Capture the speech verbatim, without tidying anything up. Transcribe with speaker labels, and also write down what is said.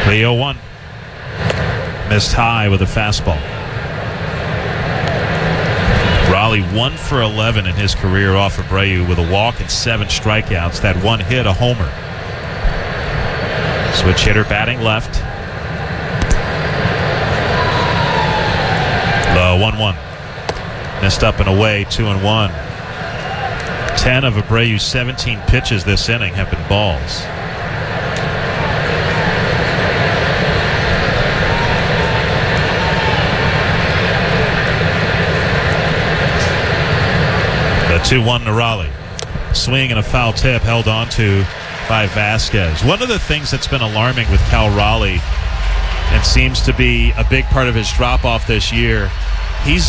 Speaker 1: The oh one. Missed high with a fastball. Raleigh one for eleven in his career off Abreu with a walk and seven strikeouts. That one hit, a homer. Switch hitter batting left. The one one. Missed up and away, two and one. ten of Abreu's seventeen pitches this inning have been balls. The two one to Raleigh. Swing and a foul tip held on to by Vasquez. One of the things that's been alarming with Cal Raleigh and seems to be a big part of his drop-off this year, he's